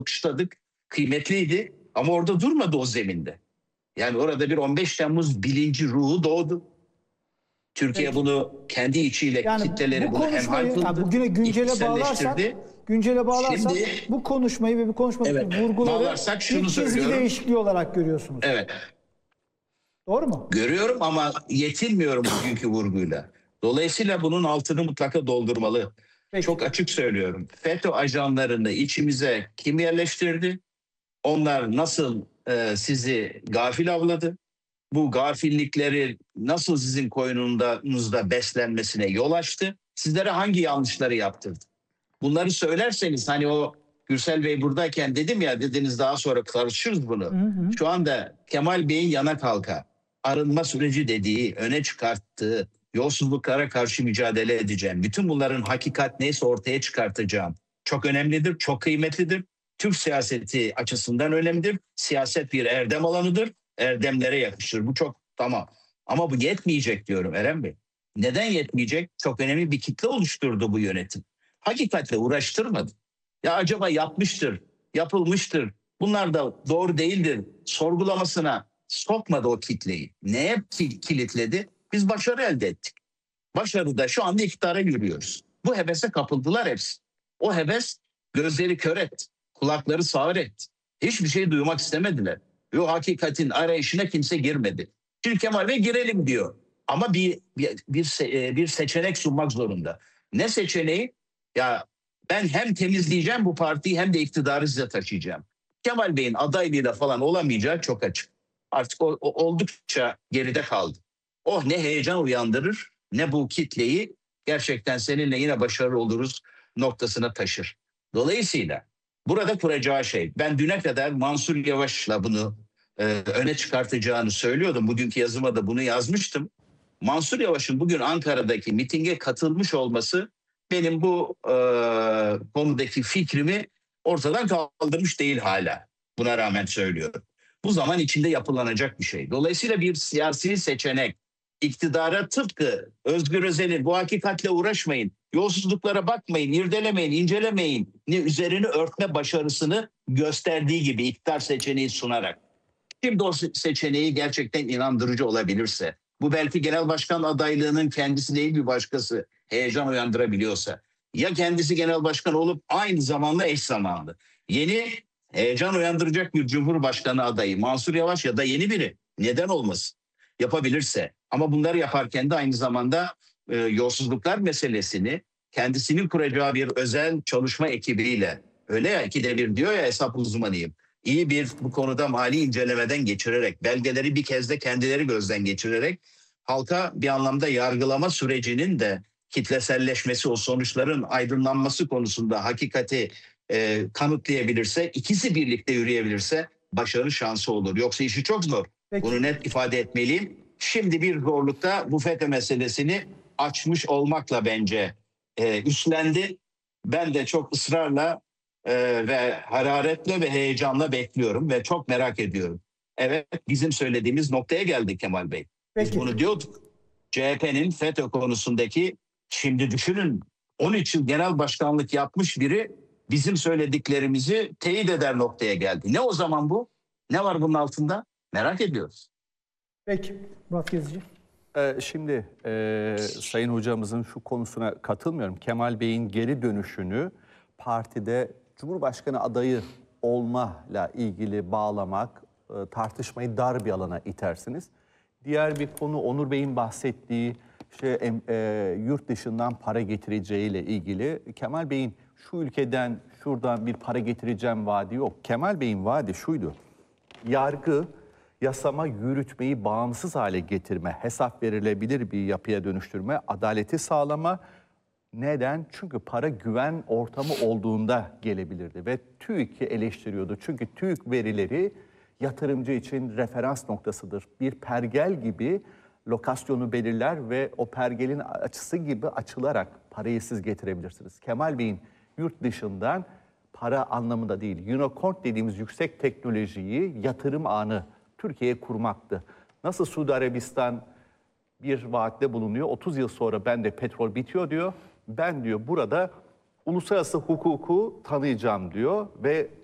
alkışladık. Kıymetliydi ama orada durmadı o zeminde. Yani orada bir 15 Temmuz bilinci ruhu doğdu. Türkiye Peki. bunu kendi içiyle Yani kitleleri bu bunu hemhal konuşmayı kıldı. bugüne güncele bağlarsak Şimdi bu konuşmayı ve bu konuşmadaki evet, vurguları bağlarsak şunu bir çizgi söylüyorum. değişikliği olarak görüyorsunuz. Evet. Doğru mu? Görüyorum ama yetinmiyorum bugünkü vurguyla. Dolayısıyla bunun altını mutlaka doldurmalı. Peki. Çok açık söylüyorum. FETÖ ajanlarını içimize kim yerleştirdi? Onlar nasıl sizi gafil avladı? Bu gafillikleri nasıl sizin koynunuzda beslenmesine yol açtı? Sizlere hangi yanlışları yaptırdı? Bunları söylerseniz hani o Gürsel Bey buradayken dedim ya dediniz daha sonra tartışırız bunu. Hı hı. Şu anda Kemal Bey'in yana kalka arınma süreci dediği, öne çıkarttığı yolsuzluklara karşı mücadele edeceğim. Bütün bunların hakikat neyse ortaya çıkartacağım. Çok önemlidir, çok kıymetlidir. Türk siyaseti açısından önemlidir. Siyaset bir erdem alanıdır. Erdemlere yakışır. Bu çok tamam. Ama bu yetmeyecek diyorum Eren Bey. Neden yetmeyecek? Çok önemli bir kitle oluşturdu bu yönetim. Hakikatle uğraştırmadı. Ya acaba yapmıştır, yapılmıştır. Bunlar da doğru değildir. Sorgulamasına sokmadı o kitleyi. Neye kilitledi? Biz başarı elde ettik. Başarıda şu anda iktidara yürüyoruz. Bu hevese kapıldılar hepsi. O heves gözleri kör etti. Kulakları sağır etti. Hiçbir şey duymak istemediler. Ve o hakikatin arayışına kimse girmedi. Şimdi Kemal Bey girelim diyor. Ama bir seçenek sunmak zorunda. Ne seçeneği? Ya ben hem temizleyeceğim bu partiyi hem de iktidarı size taşıyacağım. Kemal Bey'in adaylığıyla falan olamayacağı çok açık. Artık o oldukça geride kaldı. Oh ne heyecan uyandırır ne bu kitleyi gerçekten seninle yine başarılı oluruz noktasına taşır. Dolayısıyla burada kuracağı şey ben düne kadar Mansur Yavaş'la bunu öne çıkartacağını söylüyordum. Bugünkü yazıma da bunu yazmıştım. Mansur Yavaş'ın bugün Ankara'daki mitinge katılmış olması benim bu konudaki fikrimi ortadan kaldırmış değil hala. Buna rağmen söylüyorum. Bu zaman içinde yapılanacak bir şey. Dolayısıyla bir siyasi seçenek iktidara tıpkı Özgür Özel'in bu hakikatle uğraşmayın, yolsuzluklara bakmayın, irdelemeyin, incelemeyin üzerini örtme başarısını gösterdiği gibi iktidar seçeneği sunarak. Şimdi o seçeneği gerçekten inandırıcı olabilirse, bu belki genel başkan adaylığının kendisi değil bir başkası heyecan uyandırabiliyorsa, ya kendisi genel başkan olup aynı zamanda eş zamanlı yeni heyecan uyandıracak bir cumhurbaşkanı adayı Mansur Yavaş ya da yeni biri neden olmasın yapabilirse, ama bunları yaparken de aynı zamanda yolsuzluklar meselesini kendisinin kuracağı bir özel çalışma ekibiyle, öyle ya ikide bir diyor ya hesap uzmanıyım, iyi bir bu konuda mali incelemeden geçirerek, belgeleri bir kez de kendileri gözden geçirerek halka bir anlamda yargılama sürecinin de kitleselleşmesi, o sonuçların aydınlanması konusunda hakikati kanıtlayabilirse, ikisi birlikte yürüyebilirse başarı şansı olur. Yoksa işi çok zor. Peki. Bunu net ifade etmeliyim. Şimdi bir zorlukta bu FETÖ meselesini açmış olmakla bence üstlendi. Ben de çok ısrarla ve hararetle ve heyecanla bekliyorum ve çok merak ediyorum. Evet, bizim söylediğimiz noktaya geldik Kemal Bey. Biz Peki. bunu diyorduk. CHP'nin FETÖ konusundaki, şimdi düşünün 13 yıl genel başkanlık yapmış biri bizim söylediklerimizi teyit eder noktaya geldi. Ne o zaman bu? Ne var bunun altında? Merak ediyoruz. Peki. Murat Gezici. Şimdi Sayın Hocamızın şu konusuna katılmıyorum. Kemal Bey'in geri dönüşünü partide Cumhurbaşkanı adayı olmayla ilgili bağlamak, tartışmayı dar bir alana itersiniz. Diğer bir konu Onur Bey'in bahsettiği yurt dışından para getireceğiyle ilgili. Kemal Bey'in şu ülkeden şuradan bir para getireceğim vaadi yok. Kemal Bey'in vaadi şuydu: yargı, yasama, yürütmeyi bağımsız hale getirme, hesap verilebilir bir yapıya dönüştürme, adaleti sağlama. Neden? Çünkü para güven ortamı olduğunda gelebilirdi ve TÜİK'i eleştiriyordu. Çünkü TÜİK verileri yatırımcı için referans noktasıdır. Bir pergel gibi lokasyonu belirler ve o pergelin açısı gibi açılarak parayı siz getirebilirsiniz. Kemal Bey'in yurt dışından para anlamında değil, unicorn dediğimiz yüksek teknolojiyi, yatırım ağını Türkiye'ye kurmaktı. Nasıl Suudi Arabistan bir vaatte bulunuyor, 30 yıl sonra ben de petrol bitiyor diyor. Ben diyor burada uluslararası hukuku tanıyacağım diyor ve